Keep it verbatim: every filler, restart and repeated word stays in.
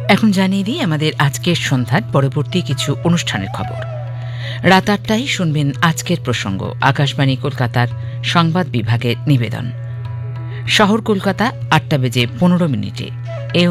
এখন জানিয়ে দিই আমাদের আজকের সন্ধ্যার পরবর্তী কিছু অনুষ্ঠানের খবর। রাত আটটায় শুনবেন আজকের প্রসঙ্গ, আকাশবাণী কলকাতার সংবাদ বিভাগের নিবেদন। শহর কলকাতা আটটা বেজে পনেরো মিনিটে